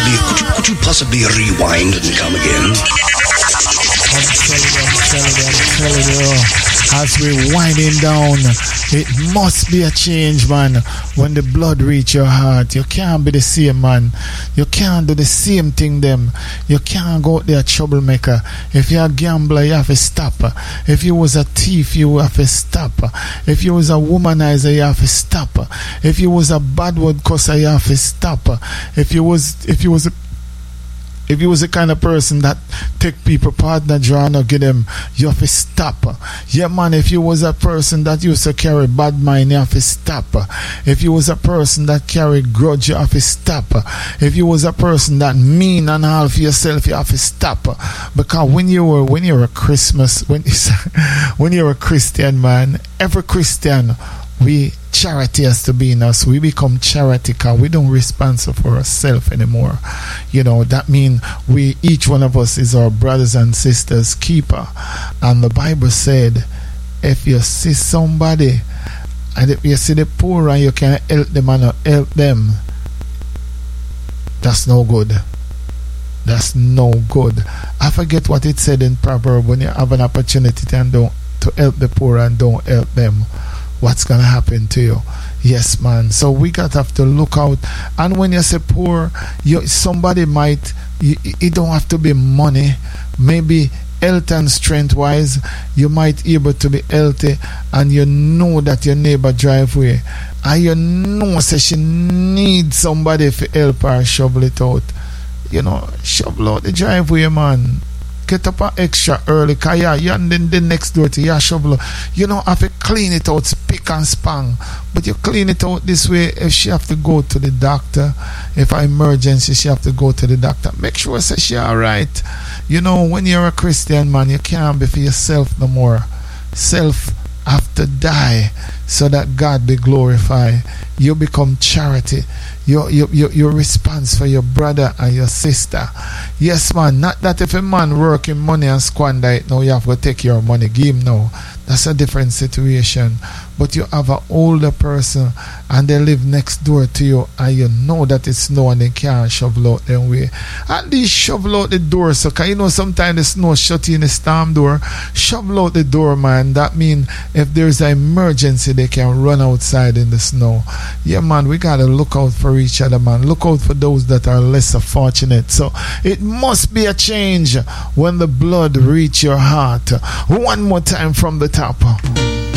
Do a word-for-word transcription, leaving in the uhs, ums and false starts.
possibly, could you, could you possibly rewind and come again? I'm telling you, I'm telling you, I'm telling you. As we're winding down, it must be a change, man. When the blood reach your heart, you can't be the same, man. You can't do the same thing, them. You can't go out there troublemaker. If you're a gambler, you have to stop. If you was a thief, you have to stop. If you was a womanizer, you have to stop. If you was a bad word cusser, you have to stop. If you was, if you was a If you was the kind of person that take people partner draw and give them, you have to stop. Yeah, man, if you was a person that used to carry bad mind, you have to stop. If you was a person that carry grudge, you have to stop. If you was a person that mean and all for yourself, you have to stop. Because when you were when you're a Christmas, when when you're a Christian, man, every Christian, we charity has to be in us. We become charity because we don't responsible for ourselves anymore. You know, that means we, each one of us is our brothers and sisters keeper. And the Bible said, if you see somebody and if you see the poor and you can help them and not help them, that's no good. That's no good. I forget what it said in Proverbs, when you have an opportunity to, don't, to help the poor and don't help them, what's gonna happen to you? Yes, man. So we got to have to look out. And when you say poor, you somebody might, you, it don't have to be money. Maybe health and strength wise, you might able to be healthy, and you know that your neighbor driveway, and you know say she needs somebody to help her shovel it out. You know, shovel out the driveway, man. Get up an extra early, cause yeah, you're then the next door to your shovel. You know, have to clean it out, spick and span. But you clean it out this way. If she have to go to the doctor, if an emergency, she have to go to the doctor. Make sure say she alright. You know, when you're a Christian, man, you can't be for yourself no more. Self have to die so that God be glorified. You become charity. You you you you response for your brother and your sister. Yes, man. Not that if a man working money and squander it, now you have to take your money, give him now. That's a different situation. But you have an older person and they live next door to you, and you know that it's snow and they can't shovel out their way. At least shovel out the door, so cause you know sometimes the snow shut in the storm door. Shovel out the door, man. That means if there's an emergency, they can run outside in the snow. Yeah, man, we gotta look out for each other, man. Look out for those that are less fortunate. So it must be a change when the blood reach your heart. One more time from the top.